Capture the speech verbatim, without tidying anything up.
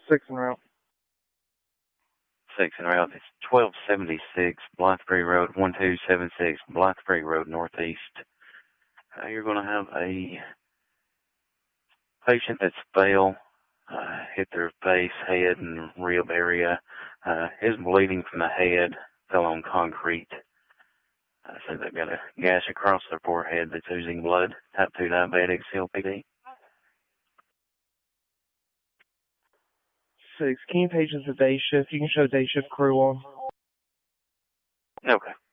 Six en route. Six en route. It's twelve seventy-six Blythebury Road, one two seven six Blythebury Road Northeast. Uh, you're going to have a patient that's fell, uh, hit their face, head, and rib area. Uh, is bleeding from the head, fell on concrete. Uh, so they've got a gash across their forehead that's oozing blood. Type two diabetic, C O P D. Six. Key patient's a day shift. You can show day shift crew on. Okay.